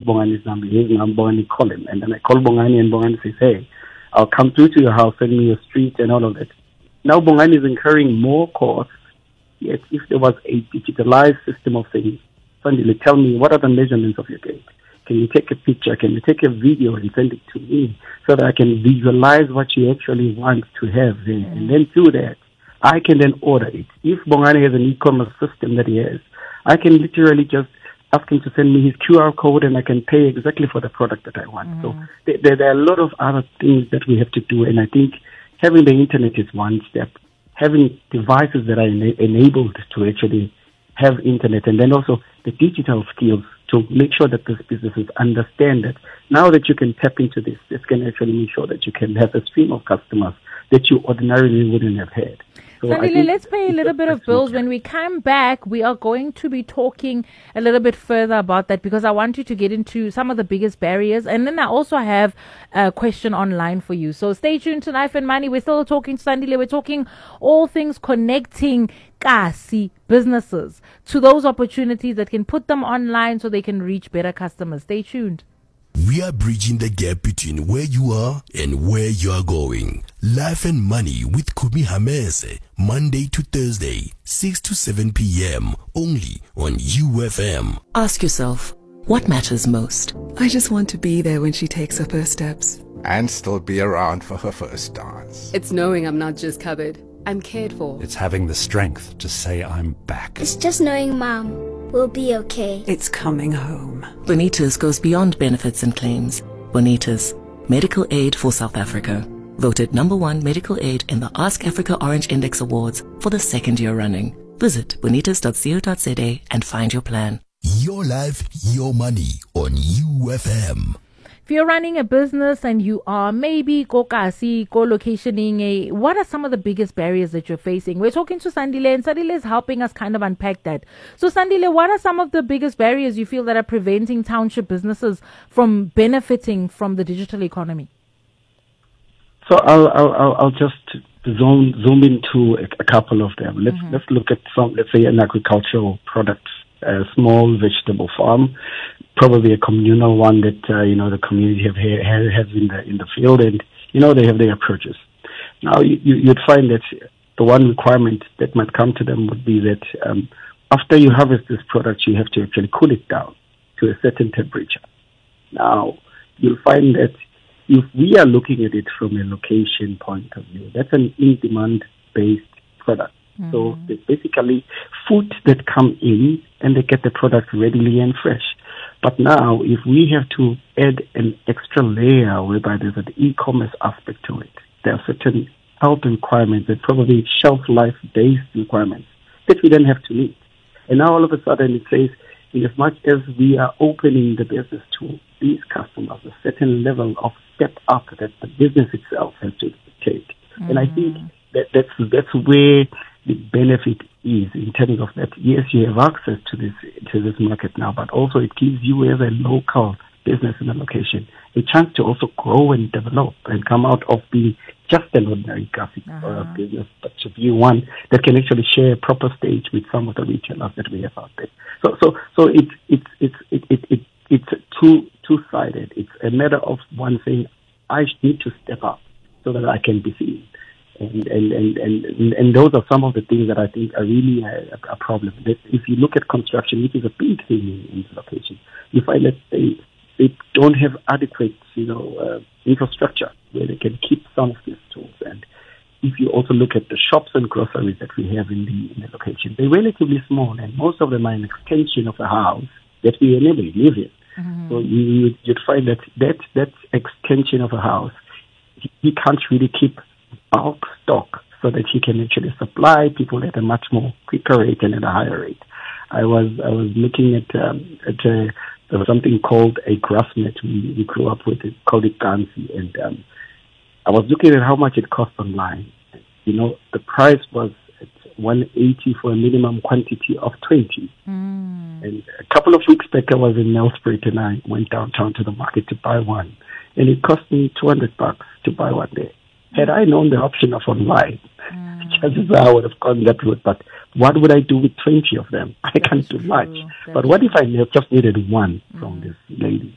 Bongani's number. Here's my Bongani, call him. And then I call Bongani, and Bongani says, hey, I'll come through to your house, send me your street and all of that. Now Bongani is incurring more costs. Yet if there was a digitalized system of saying, Sandile, tell me, what are the measurements of your gate? Can you take a picture? Can you take a video and send it to me so that I can visualize what you actually want to have there? And then through that, I can then order it. If Bongani has an e-commerce system that he has, I can literally just ask him to send me his QR code and I can pay exactly for the product that I want. So there are a lot of other things that we have to do. And I think having the internet is one step. Having devices that are enabled to actually have internet, and then also the digital skills to make sure that these businesses understand that now that you can tap into this can actually make sure that you can have a stream of customers that you ordinarily wouldn't have had. So Sandile, let's pay a little bit of bills. When we come back, we are going to be talking a little bit further about that because I want you to get into some of the biggest barriers. And then I also have a question online for you. So stay tuned to Life and Money. We're still talking to Sandile. We're talking all things connecting Kasi businesses to those opportunities that can put them online so they can reach better customers. Stay tuned. We are bridging the gap between where you are and where you are going. Life and Money with Kumi Hamese, Monday to Thursday, 6 to 7 p.m. only on UFM. Ask yourself, what matters most? I just want to be there when she takes her first steps. And still be around for her first dance. It's knowing I'm not just covered, I'm cared for. It's having the strength to say I'm back. It's just knowing Mom will be okay. It's coming home. Bonitas goes beyond benefits and claims. Bonitas, medical aid for South Africa. Voted #1 medical aid in the Ask Africa Orange Index Awards for the second year running. Visit bonitas.co.za and find your plan. Your life, your money on UFM. If you're running a business and you are maybe co-locationing, what are some of the biggest barriers that you're facing? We're talking to Sandile, and Sandile is helping us kind of unpack that. So Sandile, what are some of the biggest barriers you feel that are preventing township businesses from benefiting from the digital economy? So I'll just zoom into a couple of them. Let's look at some, let's say, an agricultural product, a small vegetable farm. Probably a communal one that the community has in the field, and they have their approaches. Now you'd find that the one requirement that might come to them would be that after you harvest this product, you have to actually cool it down to a certain temperature. Now you'll find that if we are looking at it from a location point of view, that's an in-demand based product. So there's basically food that come in and they get the product readily and fresh. But now, if we have to add an extra layer whereby there's an e-commerce aspect to it, there are certain health requirements and probably shelf life-based requirements that we then have to meet. And now all of a sudden it says, in as much as we are opening the business to these customers, a certain level of step up that the business itself has to take. And I think that's where the benefit is in terms of that. Yes, you have access to this market now, but also it gives you as a local business in the location a chance to also grow and develop and come out of being just an ordinary graphic business, but to be one that can actually share a proper stage with some of the retailers that we have out there. So it's two-sided. It's a matter of one saying, I need to step up so that I can be seen. And those are some of the things that I think are really a problem. That if you look at construction, which is a big thing in the location, you find that they don't have adequate, infrastructure where they can keep some of these tools. And if you also look at the shops and groceries that we have in the location, they're relatively small, and most of them are an extension of a house that we enable live in. So you'd find that extension of a house, he can't really keep bulk stock so that he can actually supply people at a much more quicker rate and at a higher rate. I was looking at there was something called a grass net we grew up with. It's called it Gansi, and I was looking at how much it cost online. The price was at 180 for a minimum quantity of 20. And a couple of weeks back, I was in Nelspruit and I went downtown to the market to buy one, and it cost me $200 to buy one there. Had I known the option of online, chances are I would have gone that route. But what would I do with 20 of them? I can't do much. But what if I just needed one from this lady?